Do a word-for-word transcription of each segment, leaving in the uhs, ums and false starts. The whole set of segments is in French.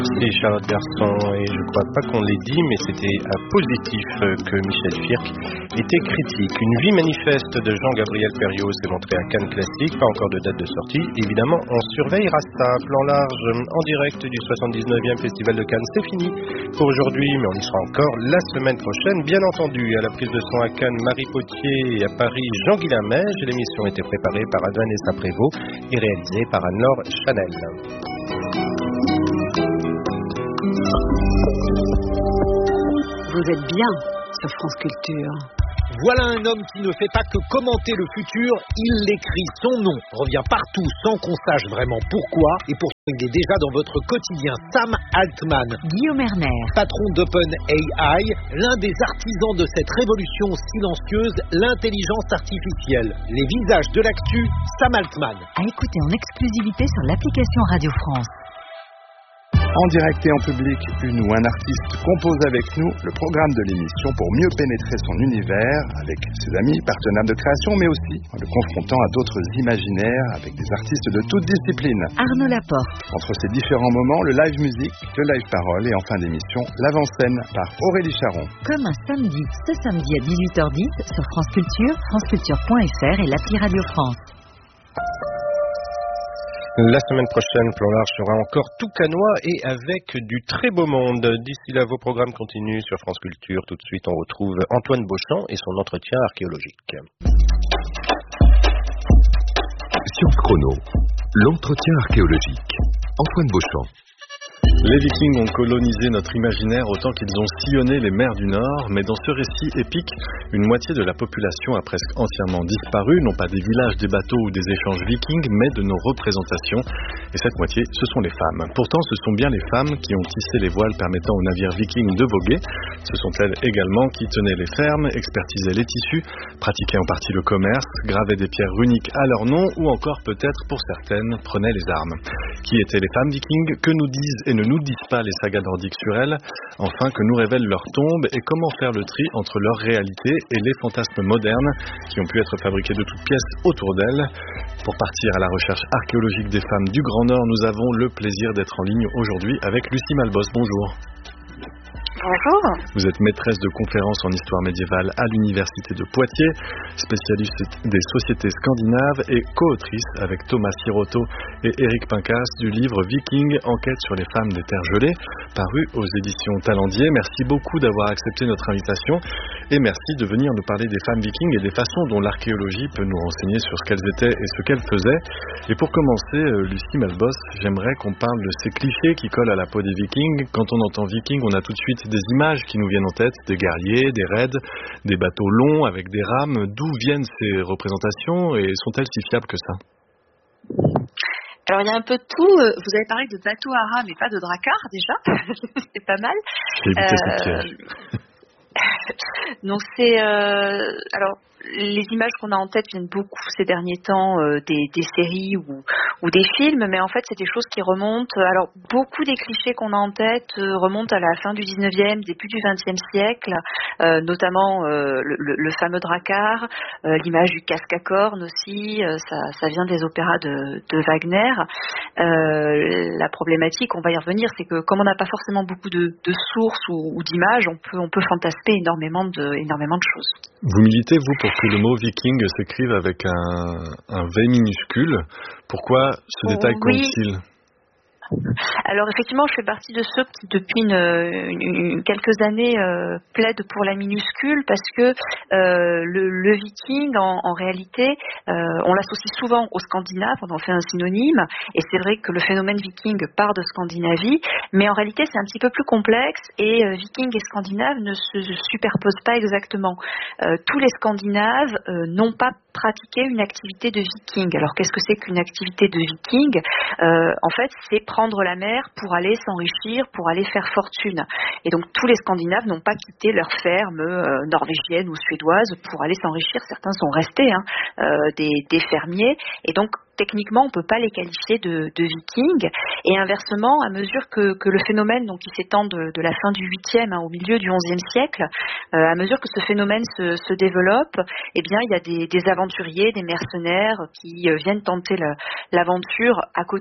C'est Charlotte Garçon et je crois pas qu'on l'ait dit, mais c'était à positif que Michel Firck était critique. Une vie manifeste de Jean-Gabriel Perriot s'est montrée à Cannes Classique, pas encore de date de sortie. Évidemment, on surveillera ça. Plan large en direct du soixante-dix-neuvième Festival de Cannes, c'est fini pour aujourd'hui, mais on y sera encore la semaine prochaine. Bien entendu, à la prise de son à Cannes, Marie Potier et à Paris, Jean-Guilain Mège. L'émission était préparée par Vanessa Prévost et réalisée par Anne-Laure Chanel. Vous êtes bien sur France Culture. Voilà un homme qui ne fait pas que commenter le futur, il l'écrit. Son nom revient partout sans qu'on sache vraiment pourquoi. Et pourtant, il est déjà dans votre quotidien. Sam Altman, Guillaume Erner, patron d'OpenAI, l'un des artisans de cette révolution silencieuse, l'intelligence artificielle. Les visages de l'actu, Sam Altman. À écouter en exclusivité sur l'application Radio France. En direct et en public, une ou un artiste compose avec nous le programme de l'émission pour mieux pénétrer son univers avec ses amis, partenaires de création, mais aussi en le confrontant à d'autres imaginaires avec des artistes de toutes disciplines. Arnaud Laporte. Entre ces différents moments, le live musique, le live parole et en fin d'émission, l'avant-scène par Aurélie Charon. Comme un samedi, ce samedi à dix-huit heures dix sur France Culture, franceculture point f r et l'appli Radio France. La semaine prochaine, Plan Large sera encore tout canois et avec du très beau monde. D'ici là, vos programmes continuent sur France Culture. Tout de suite, on retrouve Antoine Beauchamp et son entretien archéologique. Science Chrono, l'entretien archéologique. Antoine Beauchamp. Les Vikings ont colonisé notre imaginaire autant qu'ils ont sillonné les mers du Nord, mais dans ce récit épique, une moitié de la population a presque entièrement disparu, non pas des villages, des bateaux ou des échanges vikings, mais de nos représentations. Et cette moitié, ce sont les femmes. Pourtant, ce sont bien les femmes qui ont tissé les voiles permettant aux navires vikings de voguer. Ce sont elles également qui tenaient les fermes, expertisaient les tissus, pratiquaient en partie le commerce, gravaient des pierres runiques à leur nom, ou encore peut-être, pour certaines, prenaient les armes. Qui étaient les femmes vikings? Que nous disent et ne nous disent pas les sagas nordiques sur elles, enfin que nous révèlent leur tombe et comment faire le tri entre leur réalité et les fantasmes modernes qui ont pu être fabriqués de toutes pièces autour d'elles. Pour partir à la recherche archéologique des femmes du Grand Nord, nous avons le plaisir d'être en ligne aujourd'hui avec Lucie Malbos. Bonjour. Bonjour. Vous êtes maîtresse de conférences en histoire médiévale à l'université de Poitiers, spécialiste des sociétés scandinaves et co-autrice avec Thomas Siroto et Éric Pincas du livre Viking, enquête sur les femmes des terres gelées, paru aux éditions Talendier. Merci beaucoup d'avoir accepté notre invitation et merci de venir nous parler des femmes vikings et des façons dont l'archéologie peut nous renseigner sur ce qu'elles étaient et ce qu'elles faisaient. Et pour commencer, Lucie Malbos, j'aimerais qu'on parle de ces clichés qui collent à la peau des vikings. Quand on entend viking, on a tout de suite des images qui nous viennent en tête, des guerriers, des raids, des bateaux longs avec des rames. D'où viennent ces représentations et sont-elles si fiables que ça? Alors il y a un peu de tout. Vous avez parlé de bateaux à rames et pas de dracars déjà. C'est pas mal. J'ai évité euh... ce piège. Donc c'est euh, alors les images qu'on a en tête viennent beaucoup ces derniers temps euh, des, des séries ou, ou des films, mais en fait c'est des choses qui remontent. Alors beaucoup des clichés qu'on a en tête euh, remontent à la fin du dix-neuvième, début du vingtième siècle, euh, notamment euh, le, le, le fameux drakkar, euh, l'image du casque à cornes aussi, euh, ça, ça vient des opéras de, de Wagner. Euh, la problématique, on va y revenir, c'est que comme on n'a pas forcément beaucoup de, de sources ou, ou d'images, on peut, on peut fantasmer énormément de, énormément de choses. Vous militez, vous, pour que le mot viking s'écrive avec un, un V minuscule. Pourquoi ce détail oui. compte-t-il ? Alors effectivement, je fais partie de ceux qui depuis une, une, une, quelques années euh, plaident pour la minuscule parce que euh, le, le viking, en, en réalité, euh, on l'associe souvent aux Scandinaves, on en fait un synonyme, et c'est vrai que le phénomène viking part de Scandinavie, mais en réalité c'est un petit peu plus complexe et euh, viking et scandinave ne se superposent pas exactement. Euh, tous les Scandinaves euh, n'ont pas pratiqué une activité de viking. Alors qu'est-ce que c'est qu'une activité de viking ? euh, En fait, c'est prendre la mer pour aller s'enrichir, pour aller faire fortune. Et donc tous les Scandinaves n'ont pas quitté leur ferme euh, norvégienne ou suédoise pour aller s'enrichir. Certains sont restés hein, euh, des, des fermiers. Et donc techniquement, on ne peut pas les qualifier de, de vikings. Et inversement, à mesure que, que le phénomène, donc, qui s'étend de, de la fin du huitième hein, au milieu du onzième siècle, euh, à mesure que ce phénomène se, se développe, eh bien, il y a des, des aventuriers, des mercenaires qui euh, viennent tenter le, l'aventure à côté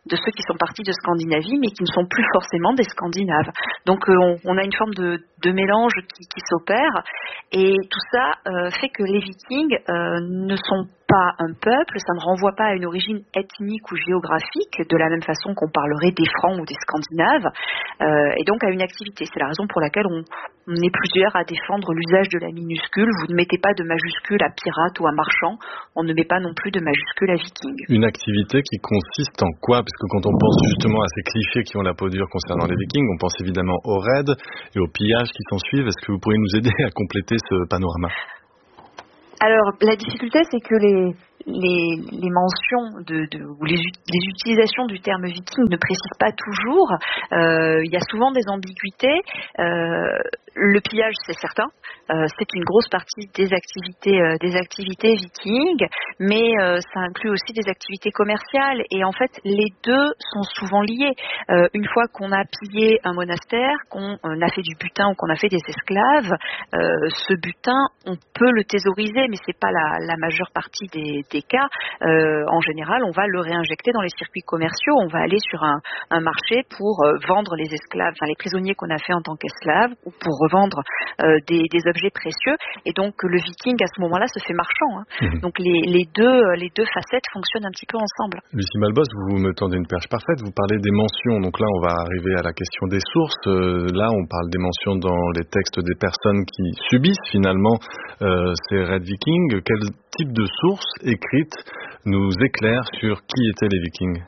de ceux qui sont partis de Scandinavie, mais qui ne sont plus forcément des Scandinaves. Donc euh, on, on a une forme de, de mélange qui, qui s'opère, et tout ça euh, fait que les Vikings euh, ne sont pas un peuple, ça ne renvoie pas à une origine ethnique ou géographique, de la même façon qu'on parlerait des Francs ou des Scandinaves, euh, et donc à une activité. C'est la raison pour laquelle on, on est plusieurs à défendre l'usage de la minuscule. Vous ne mettez pas de majuscule à pirate ou à marchand, on ne met pas non plus de majuscule à viking. Une activité qui consiste en quoi? Parce que quand on pense justement à ces clichés qui ont la peau dure concernant les Vikings, on pense évidemment aux raids et aux pillages qui s'en suivent. Est-ce que vous pourriez nous aider à compléter ce panorama? Alors, la difficulté, c'est que les, les, les mentions de, de, ou les, les utilisations du terme viking ne précisent pas toujours. Euh, il y a souvent des ambiguïtés. Euh, le pillage, c'est certain. Euh, c'est une grosse partie des activités, euh, des activités vikings, mais euh, ça inclut aussi des activités commerciales. Et en fait, les deux sont souvent liés. Euh, une fois qu'on a pillé un monastère, qu'on euh, a fait du butin ou qu'on a fait des esclaves, euh, ce butin, on peut le thésauriser, mais c'est pas la, la majeure partie des, des cas. Euh, en général, on va le réinjecter dans les circuits commerciaux. On va aller sur un, un marché pour euh, vendre les esclaves, enfin les prisonniers qu'on a fait en tant qu'esclaves, ou pour revendre euh, des, des objets précieux. Et donc le viking à ce moment-là se fait marchand. Hein. Mmh. Donc les, les deux les deux facettes fonctionnent un petit peu ensemble. Lucie Malbos, vous me tendez une perche parfaite. Vous parlez des mentions. Donc là, on va arriver à la question des sources. Euh, là, on parle des mentions dans les textes des personnes qui subissent finalement euh, ces raids vikings. Quel type de sources écrites nous éclaire sur qui étaient les Vikings?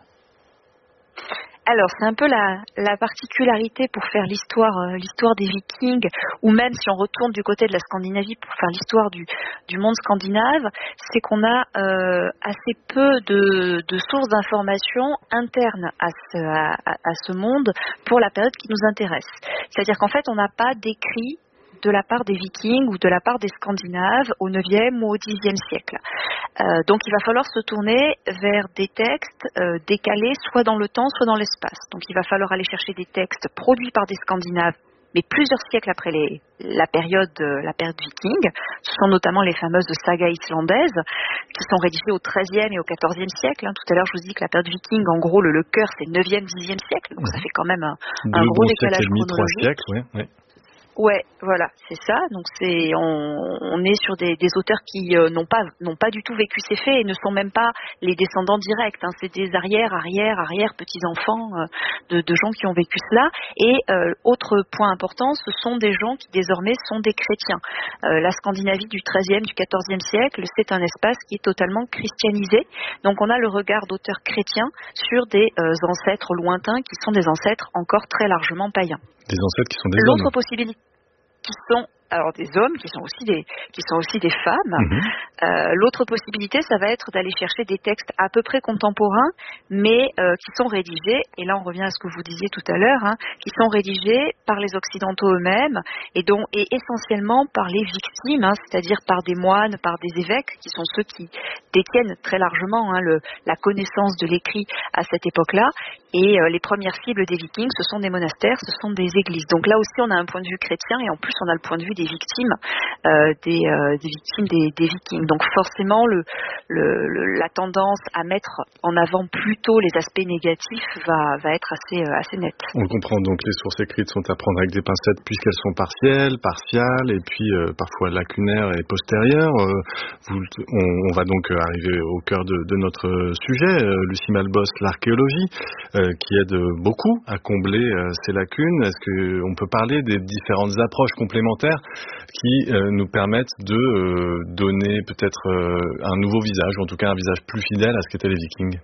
Alors, c'est un peu la, la particularité pour faire l'histoire, euh, l'histoire des Vikings, ou même si on retourne du côté de la Scandinavie pour faire l'histoire du, du monde scandinave, c'est qu'on a euh, assez peu de, de sources d'informations internes à ce, à, à ce monde pour la période qui nous intéresse. C'est-à-dire qu'en fait, on n'a pas d'écrit de la part des Vikings ou de la part des Scandinaves au neuvième ou au dixième siècle. Euh, donc il va falloir se tourner vers des textes euh, décalés soit dans le temps, soit dans l'espace. Donc il va falloir aller chercher des textes produits par des Scandinaves, mais plusieurs siècles après les, la période la période viking. Ce sont notamment les fameuses sagas islandaises qui sont rédigées au treizième et au quatorzième siècle. Hein. Tout à l'heure, je vous dis que la période viking, en gros, le, le cœur, c'est neuvième, dixième siècle. Donc ça fait quand même un, un gros décalage chronologique. Siècles, oui, oui. Ouais, voilà, c'est ça. Donc c'est, on, on est sur des, des auteurs qui euh, n'ont pas, n'ont pas du tout vécu ces faits et ne sont même pas les descendants directs. Hein. C'est des arrière, arrière, arrière petits enfants euh, de, de gens qui ont vécu cela. Et euh, autre point important, ce sont des gens qui désormais sont des chrétiens. Euh, la Scandinavie du treizième, du quatorzième siècle, c'est un espace qui est totalement christianisé. Donc on a le regard d'auteurs chrétiens sur des euh, ancêtres lointains qui sont des ancêtres encore très largement païens. Des ancêtres qui sont des L'autre hommes. possibilité qui sont alors des hommes, qui sont aussi des qui sont aussi des femmes. Mmh. Euh, l'autre possibilité, ça va être d'aller chercher des textes à peu près contemporains, mais euh, qui sont rédigés, et là on revient à ce que vous disiez tout à l'heure, hein, qui sont rédigés par les Occidentaux eux-mêmes, et dont et essentiellement par les victimes, hein, c'est-à-dire par des moines, par des évêques, qui sont ceux qui détiennent très largement hein, le, la connaissance de l'écrit à cette époque-là. Et euh, les premières cibles des Vikings, ce sont des monastères, ce sont des églises. Donc là aussi, on a un point de vue chrétien, et en plus, on a le point de vue des victimes, euh, des, euh, des victimes des, des Vikings. Donc forcément, le, le, le, la tendance à mettre en avant plutôt les aspects négatifs va, va être assez, euh, assez nette. On comprend donc les sources écrites sont à prendre avec des pincettes puisqu'elles sont partielles, partiales et puis euh, parfois lacunaires et postérieures. Euh, vous, on, on va donc arriver au cœur de, de notre sujet, euh, Lucie Malbos, l'archéologie, euh, qui aide beaucoup à combler euh, ces lacunes. Est-ce qu'on peut parler des différentes approches complémentaires qui euh, nous permettent de euh, donner peut-être euh, un nouveau visage, ou en tout cas un visage plus fidèle à ce qu'étaient les Vikings?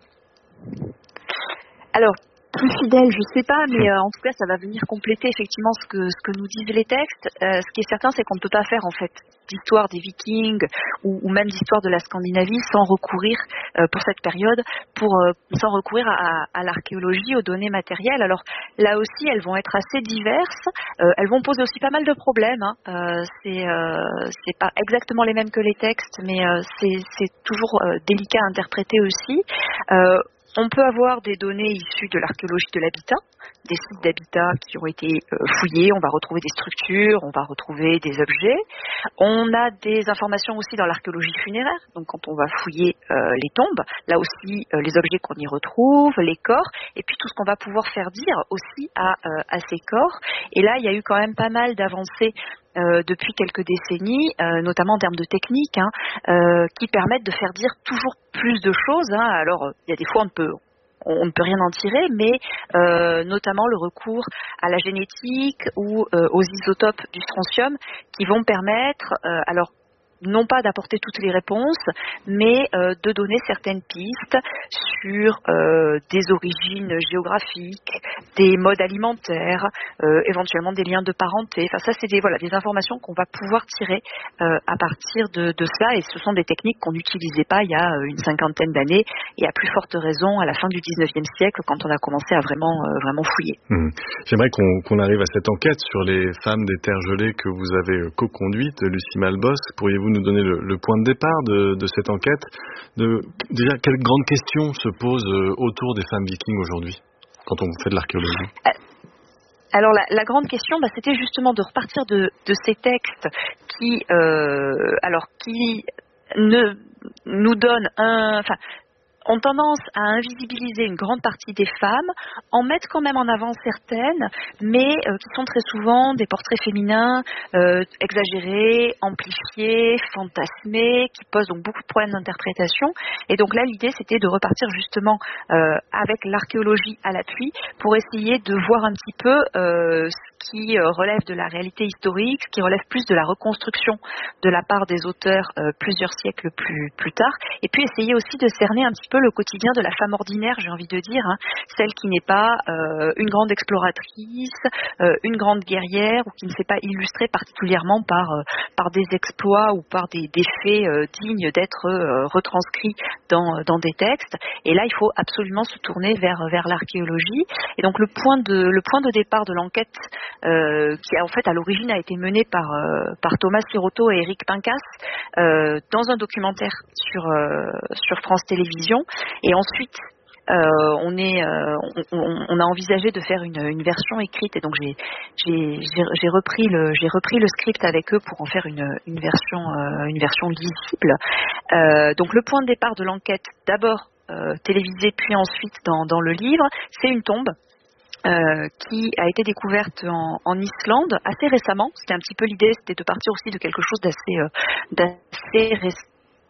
Alors, plus fidèle, je sais pas, mais euh, en tout cas, ça va venir compléter effectivement ce que ce que nous disent les textes. Euh, ce qui est certain, c'est qu'on ne peut pas faire en fait d'histoire des Vikings ou, ou même d'histoire de la Scandinavie sans recourir euh, pour cette période, pour euh, sans recourir à, à l'archéologie, aux données matérielles. Alors là aussi, elles vont être assez diverses. Euh, elles vont poser aussi pas mal de problèmes. Hein. Euh, c'est euh, c'est pas exactement les mêmes que les textes, mais euh, c'est c'est toujours euh, délicat à interpréter aussi. Euh, on peut avoir des données issues de l'archéologie de l'habitat, des sites d'habitat qui ont été euh, fouillés, on va retrouver des structures, on va retrouver des objets. On a des informations aussi dans l'archéologie funéraire, donc quand on va fouiller euh, les tombes, là aussi euh, les objets qu'on y retrouve, les corps, et puis tout ce qu'on va pouvoir faire dire aussi à, euh, à ces corps. Et là, il y a eu quand même pas mal d'avancées Euh, depuis quelques décennies, euh, notamment en termes de techniques, hein, euh, qui permettent de faire dire toujours plus de choses. Hein. Alors, il y a des fois, on ne peut, on ne peut rien en tirer, mais euh, notamment le recours à la génétique ou euh, aux isotopes du strontium qui vont permettre, euh, alors, non pas d'apporter toutes les réponses, mais euh, de donner certaines pistes sur euh, des origines géographiques, des modes alimentaires, euh, éventuellement des liens de parenté. Enfin, ça, c'est des, voilà, des informations qu'on va pouvoir tirer euh, à partir de, de cela, et ce sont des techniques qu'on n'utilisait pas il y a une cinquantaine d'années, et à plus forte raison à la fin du dix-neuvième siècle, quand on a commencé à vraiment, euh, vraiment fouiller. Mmh. J'aimerais qu'on, qu'on arrive à cette enquête sur les femmes des terres gelées que vous avez co-conduite, Lucie Malbos. Pourriez-vous nous donner le, le point de départ de, de cette enquête? de, Déjà, quelles grandes questions se posent autour des femmes vikings aujourd'hui, quand on fait de l'archéologie? Alors la, la grande question, bah, c'était justement de repartir de, de ces textes qui, euh, alors qui ne nous donnent un, enfin, ont tendance à invisibiliser une grande partie des femmes, en mettre quand même en avant certaines, mais euh, qui sont très souvent des portraits féminins euh, exagérés, amplifiés, fantasmés, qui posent donc beaucoup de problèmes d'interprétation. Et donc là, l'idée, c'était de repartir justement euh, avec l'archéologie à l'appui pour essayer de voir un petit peu euh, ce qui euh, relève de la réalité historique, ce qui relève plus de la reconstruction de la part des auteurs euh, plusieurs siècles plus, plus tard, et puis essayer aussi de cerner un petit peu le quotidien de la femme ordinaire, j'ai envie de dire, hein, celle qui n'est pas euh, une grande exploratrice, euh, une grande guerrière, ou qui ne s'est pas illustrée particulièrement par, euh, par des exploits ou par des, des faits euh, dignes d'être euh, retranscrits dans, dans des textes. Et là, il faut absolument se tourner vers, vers l'archéologie. Et donc le point de, le point de départ de l'enquête, euh, qui en fait à l'origine a été menée par, euh, par Thomas Siroto et Éric Pincas euh, dans un documentaire sur, euh, sur France Télévisions. Et ensuite, euh, on, est, euh, on, on a envisagé de faire une, une version écrite, et donc j'ai, j'ai, j'ai, j'ai, repris le, j'ai repris le script avec eux pour en faire une, une, version, euh, une version lisible. Euh, donc le point de départ de l'enquête, d'abord euh, télévisé, puis ensuite dans, dans le livre, c'est une tombe. Euh, qui a été découverte en, en Islande assez récemment. C'était un petit peu l'idée, c'était de partir aussi de quelque chose d'assez, euh, d'assez récent.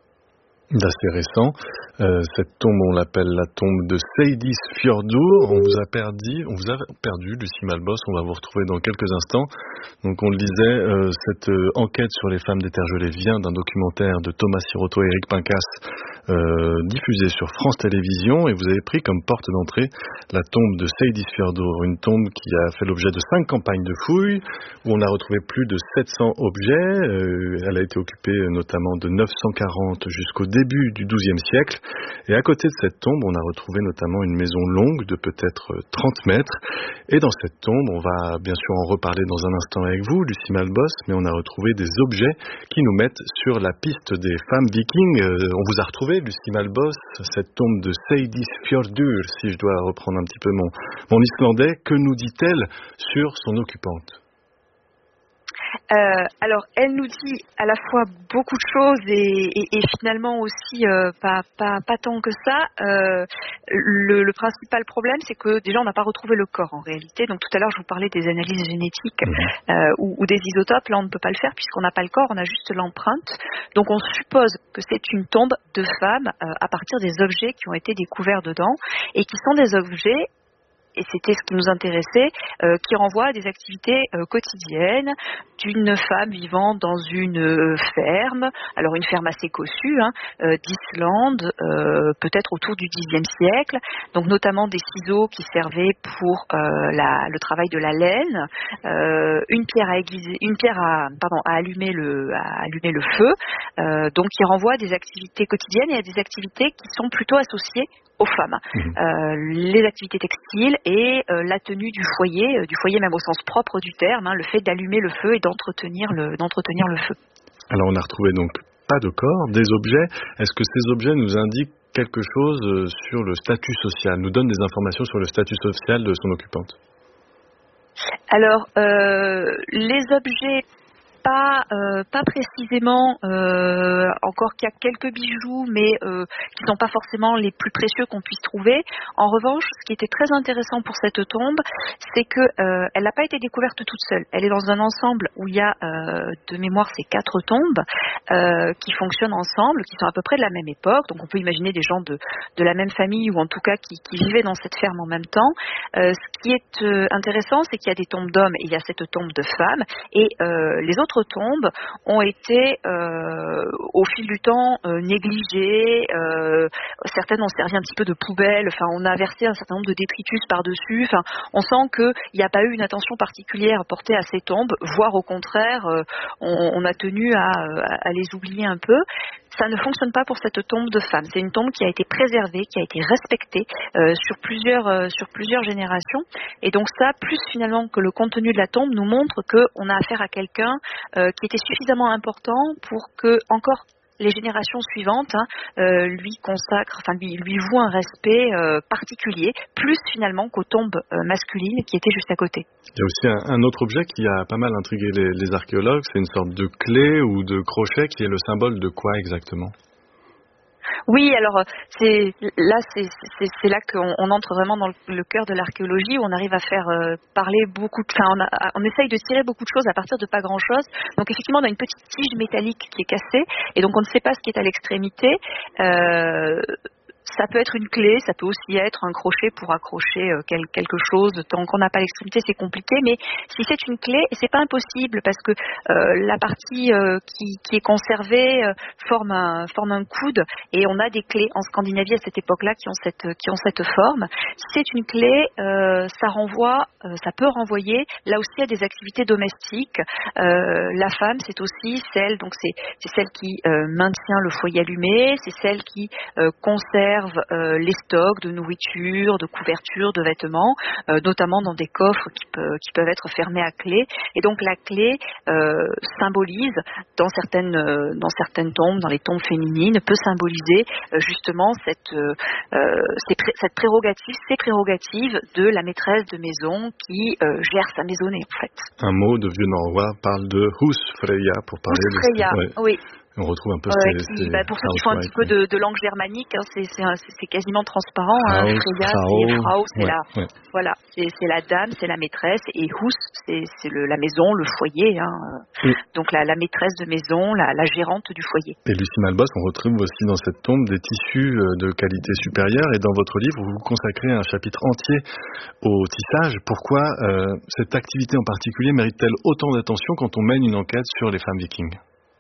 D'assez récent. Euh, cette tombe, on l'appelle la tombe de Seyðisfjörður. On vous a perdu, on vous a perdu, Lucie Malbos. On va vous retrouver dans quelques instants. Donc, on le disait, euh, cette euh, enquête sur les femmes des terres gelées vient d'un documentaire de Thomas Siroto et Éric Pincas, euh, diffusé sur France Télévisions, et vous avez pris comme porte d'entrée la tombe de Seyðisfjörður, une tombe qui a fait l'objet de cinq campagnes de fouilles, où on a retrouvé plus de sept cents objets. Euh, elle a été occupée notamment de neuf cent quarante jusqu'au début du douzième siècle. Et à côté de cette tombe, on a retrouvé notamment une maison longue de peut-être trente mètres. Et dans cette tombe, on va bien sûr en reparler dans un instant avec vous, Lucie Malbos, mais on a retrouvé des objets qui nous mettent sur la piste des femmes vikings. Euh, on vous a retrouvé, Lucie Malbos, cette tombe de Seyðisfjörður, si je dois reprendre un petit peu mon, mon islandais. Que nous dit-elle sur son occupante ? Euh, alors, elle nous dit à la fois beaucoup de choses et, et, et finalement aussi euh, pas, pas, pas tant que ça. Euh, le, le principal problème, c'est que déjà, on n'a pas retrouvé le corps en réalité. Donc, tout à l'heure, je vous parlais des analyses génétiques euh, ou, ou des isotopes. Là, on ne peut pas le faire puisqu'on n'a pas le corps, on a juste l'empreinte. Donc, on suppose que c'est une tombe de femme euh, à partir des objets qui ont été découverts dedans et qui sont des objets, et c'était ce qui nous intéressait, euh, qui renvoie à des activités euh, quotidiennes d'une femme vivant dans une euh, ferme, alors une ferme assez cossue, hein, euh, d'Islande, euh, peut-être autour du dixième siècle, donc notamment des ciseaux qui servaient pour euh, la, le travail de la laine, euh, une pierre à aiguiser, une pierre à, pardon, à allumer le, à allumer le feu, euh, donc qui renvoie à des activités quotidiennes et à des activités qui sont plutôt associées aux femmes, mmh. euh, les activités textiles et euh, la tenue du foyer, euh, du foyer même au sens propre du terme, hein, le fait d'allumer le feu et d'entretenir le, d'entretenir le feu. Alors on a retrouvé donc pas de corps, des objets. Est-ce que ces objets nous indiquent quelque chose sur le statut social, nous donne des informations sur le statut social de son occupante. Alors, euh, les objets... Pas, euh, pas précisément, euh, encore qu'il y a quelques bijoux, mais euh, qui ne sont pas forcément les plus précieux qu'on puisse trouver. En revanche, ce qui était très intéressant pour cette tombe, c'est que euh, elle n'a pas été découverte toute seule. Elle est dans un ensemble où il y a, euh, de mémoire, ces quatre tombes euh, qui fonctionnent ensemble, qui sont à peu près de la même époque. Donc on peut imaginer des gens de, de la même famille ou en tout cas qui, qui vivaient dans cette ferme en même temps. Euh, ce qui est euh, intéressant, c'est qu'il y a des tombes d'hommes et il y a cette tombe de femmes. Et euh, les autres tombes ont été euh, au fil du temps euh, négligées, euh, certaines ont servi un petit peu de poubelle, enfin on a versé un certain nombre de détritus par-dessus, enfin on sent qu'il n'y a pas eu une attention particulière portée à ces tombes, voire au contraire euh, on, on a tenu à, à les oublier un peu. Ça ne fonctionne pas pour cette tombe de femme. C'est une tombe qui a été préservée, qui a été respectée euh, sur plusieurs euh, sur plusieurs générations. Et donc ça, plus finalement que le contenu de la tombe, nous montre qu'on a affaire à quelqu'un euh, qui était suffisamment important pour que encore les générations suivantes hein, euh, lui consacrent, enfin lui, lui vouent un respect euh, particulier, plus finalement qu'aux tombes euh, masculines qui étaient juste à côté. Il y a aussi un, un autre objet qui a pas mal intrigué les, les archéologues, c'est une sorte de clé ou de crochet qui est le symbole de quoi exactement ? Oui, alors c'est là, c'est, c'est, c'est là qu'on on entre vraiment dans le, le cœur de l'archéologie où on arrive à faire euh, parler beaucoup. De, enfin, on, a, on essaye de tirer beaucoup de choses à partir de pas grand-chose. Donc effectivement, on a une petite tige métallique qui est cassée et donc on ne sait pas ce qui est à l'extrémité. Euh, Ça peut être une clé, ça peut aussi être un crochet pour accrocher euh, quel, quelque chose. Tant qu'on n'a pas l'extrémité, c'est compliqué. Mais si c'est une clé, c'est pas impossible parce que euh, la partie euh, qui, qui est conservée euh, forme un forme un coude et on a des clés en Scandinavie à cette époque-là qui ont cette qui ont cette forme. Si c'est une clé, euh, ça renvoie, euh, ça peut renvoyer là aussi à des activités domestiques. Euh, la femme, c'est aussi celle donc c'est c'est celle qui euh, maintient le foyer allumé, c'est celle qui euh, conserve Euh, les stocks de nourriture, de couverture, de vêtements, euh, notamment dans des coffres qui, peut, qui peuvent être fermés à clé. Et donc la clé euh, symbolise, dans certaines, euh, dans certaines tombes, dans les tombes féminines, peut symboliser euh, justement cette, euh, ces pré- cette prérogative, ces prérogatives de la maîtresse de maison qui euh, gère sa maisonnée en fait. Un mot de vieux norrois parle de husfreyja pour parler Husfreyja, de... Ouais. Oui. On retrouve un peu ouais, ces, qui, ces bah, pour ceux qui font un petit peu de, de langue germanique, hein, c'est, c'est, un, c'est quasiment transparent. Hein, Freya, c'est Frau, c'est, ouais, la, ouais. Voilà, c'est, c'est la dame, c'est la maîtresse, et Hus, c'est, c'est le, la maison, le foyer. Hein, oui. Donc la, la maîtresse de maison, la, la gérante du foyer. Et Lucie Malbos, on retrouve aussi dans cette tombe des tissus de qualité supérieure. Et dans votre livre, vous consacrez un chapitre entier au tissage. Pourquoi euh, cette activité en particulier mérite-t-elle autant d'attention quand on mène une enquête sur les femmes vikings ?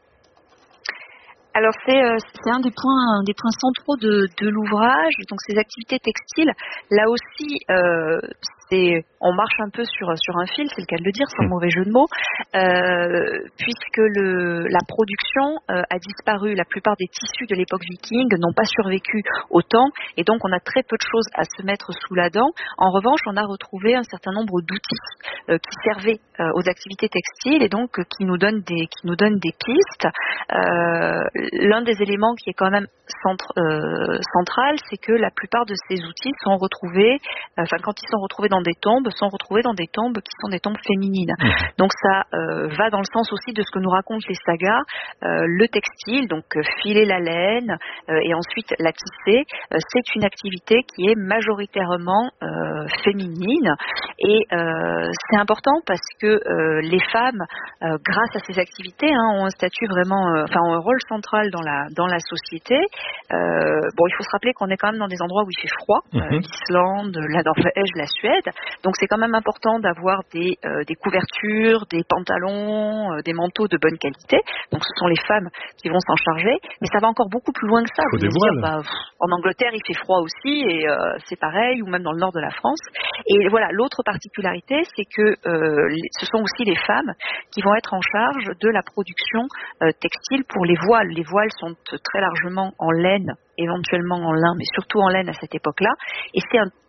Alors c'est, euh, c'est un des points, un des points centraux de, de l'ouvrage. Donc ces activités textiles, là aussi, euh, c'est, on marche un peu sur sur un fil, c'est le cas de le dire, sans mauvais jeu de mots, euh, puisque le, la production euh, a disparu. La plupart des tissus de l'époque viking n'ont pas survécu au temps, et donc on a très peu de choses à se mettre sous la dent. En revanche, on a retrouvé un certain nombre d'outils euh, qui servaient euh, aux activités textiles et donc euh, qui nous donnent des qui nous donnent des pistes. Euh, L'un des éléments qui est quand même centre, euh, central, c'est que la plupart de ces outils sont retrouvés, euh, enfin quand ils sont retrouvés dans des tombes, sont retrouvés dans des tombes qui sont des tombes féminines. Mmh. Donc ça euh, va dans le sens aussi de ce que nous racontent les sagas. Euh, le textile, donc euh, filer la laine euh, et ensuite la tisser, euh, c'est une activité qui est majoritairement euh, féminine et euh, c'est important parce que euh, les femmes, euh, grâce à ces activités, hein, ont un statut vraiment, euh, enfin ont un rôle central dans la dans la société. Euh, bon, il faut se rappeler qu'on est quand même dans des endroits où il fait froid, mmh. euh, l'Islande, la Norvège, la Suède. Donc c'est quand même important d'avoir des euh, des couvertures, des pantalons, euh, des manteaux de bonne qualité. Donc ce sont les femmes qui vont s'en charger. Mais ça va encore beaucoup plus loin que ça. Faut des voiles. Dire, bah, pff, en Angleterre, il fait froid aussi et euh, c'est pareil, ou même dans le nord de la France. Et voilà, l'autre particularité, c'est que euh, ce sont aussi les femmes qui vont être en charge de la production euh, textile pour les voiles. Les voiles sont très largement en laine, éventuellement en lin, mais surtout en laine à cette époque-là. Et c'est un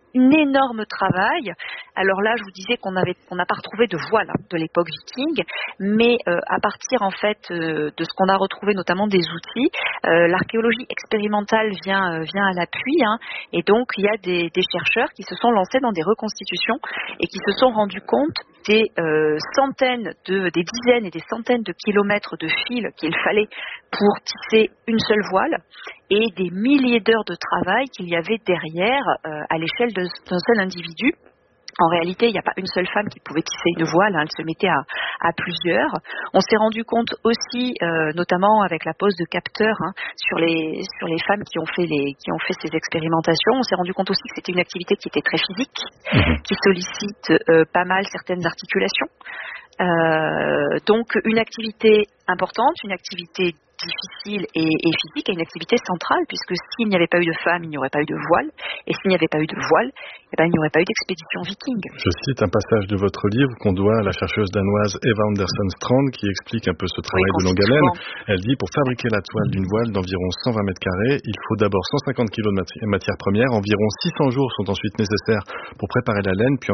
un énorme travail. Alors là, je vous disais qu'on avait, on n'a pas retrouvé de voile hein, de l'époque viking, mais euh, à partir en fait euh, de ce qu'on a retrouvé, notamment des outils, euh, l'archéologie expérimentale vient euh, vient à l'appui, hein, et donc il y a des, des chercheurs qui se sont lancés dans des reconstitutions et qui se sont rendus compte des euh, centaines de, des dizaines et des centaines de kilomètres de fils qu'il fallait pour tisser une seule voile et des milliers d'heures de travail qu'il y avait derrière euh, à l'échelle de, d'un seul individu. En réalité, il n'y a pas une seule femme qui pouvait tisser une voile, hein, elle se mettait à, à plusieurs. On s'est rendu compte aussi, euh, notamment avec la pose de capteurs hein, sur les sur les femmes qui ont fait les qui ont fait ces expérimentations, on s'est rendu compte aussi que c'était une activité qui était très physique, qui sollicite euh, pas mal certaines articulations. Euh, donc une activité importante, une activité difficile et, et physique, et une activité centrale, puisque s'il n'y avait pas eu de femmes, il n'y aurait pas eu de voile, et s'il n'y avait pas eu de voile, eh ben, il n'y aurait pas eu d'expédition viking. Je cite un passage de votre livre qu'on doit à la chercheuse danoise Eva Andersen Strand, qui explique un peu ce travail oui, de longue haleine. Elle dit, pour fabriquer la toile d'une voile d'environ cent vingt mètres carrés, il faut d'abord cent cinquante kilos de matière première, environ six cents jours sont ensuite nécessaires pour préparer la laine, puis